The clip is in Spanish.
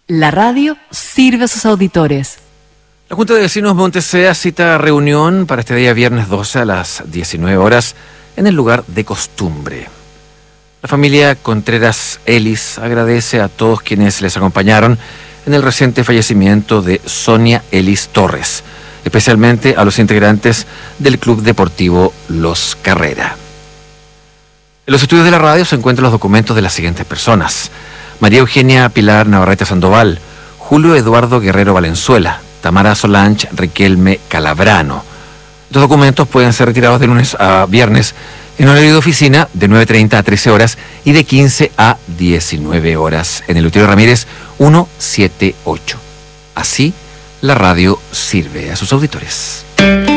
La radio sirve a sus auditores. La Junta de Vecinos Montesea cita reunión para este día viernes 12 a las 19 horas en el lugar de costumbre. La familia Contreras Ellis agradece a todos quienes les acompañaron en el reciente fallecimiento de Sonia Ellis Torres, especialmente a los integrantes del Club Deportivo Los Carrera. En los estudios de la radio se encuentran los documentos de las siguientes personas: María Eugenia Pilar Navarrete Sandoval, Julio Eduardo Guerrero Valenzuela, Tamara Solange Riquelme Calabrano. Estos documentos pueden ser retirados de lunes a viernes en horario de oficina de 9:30 a 13 horas y de 15 a 19 horas en el Eleuterio Ramírez 178. Así, la radio sirve a sus auditores.